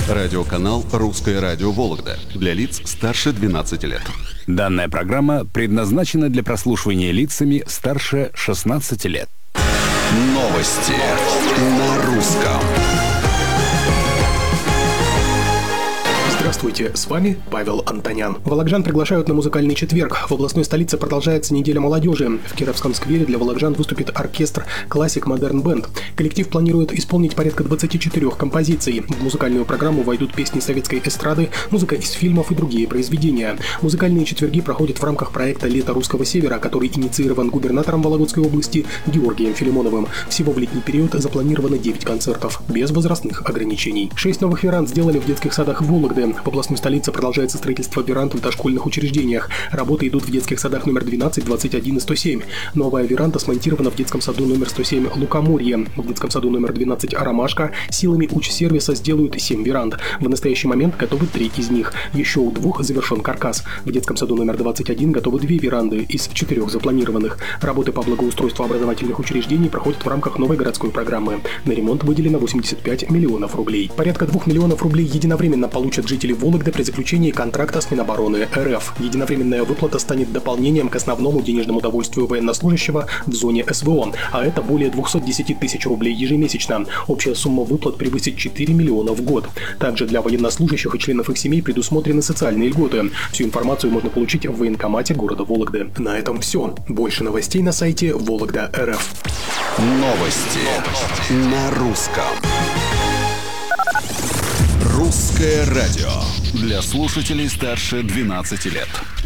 Радиоканал «Русское радио Вологда» для лиц старше 12 лет. Данная программа предназначена для прослушивания лицами старше 16 лет. Новости на русском. Здравствуйте, с вами Павел Антонян. Вологжан приглашают на музыкальный четверг. В областной столице продолжается неделя молодежи. В Кировском сквере для вологжан выступит оркестр Classic Modern Band. Коллектив планирует исполнить порядка 24 композиций. В музыкальную программу войдут песни советской эстрады, музыка из фильмов и другие произведения. Музыкальные четверги проходят в рамках проекта «Лето русского севера», который инициирован губернатором Вологодской области Георгием Филимоновым. Всего в летний период запланировано 9 концертов, без возрастных ограничений. 6 новых веранд сделали в детских садах Вологды. В областной столице продолжается строительство веранд в дошкольных учреждениях. Работы идут в детских садах номер 12, 21 и 107. Новая веранда смонтирована в детском саду номер 107 Лукоморье. В детском саду номер 12 Ромашка. Силами Учсервиса сделают 7 веранд. В настоящий момент готовы 3 из них. Еще у 2 завершен каркас. В детском саду номер 21 готовы 2 веранды из 4 запланированных. Работы по благоустройству образовательных учреждений проходят в рамках новой городской программы. На ремонт выделено 85 миллионов рублей. Порядка 2 миллионов рублей единовременно получат жители Вологды при заключении контракта с Минобороны РФ. Единовременная выплата станет дополнением к основному денежному довольствию военнослужащего в зоне СВО, а это более 210 тысяч рублей ежемесячно. Общая сумма выплат превысит 4 миллиона в год. Также для военнослужащих и членов их семей предусмотрены социальные льготы. Всю информацию можно получить в военкомате города Вологды. На этом все. Больше новостей на сайте Вологда.РФ. Новости на русском. Русское радио для слушателей старше 12 лет.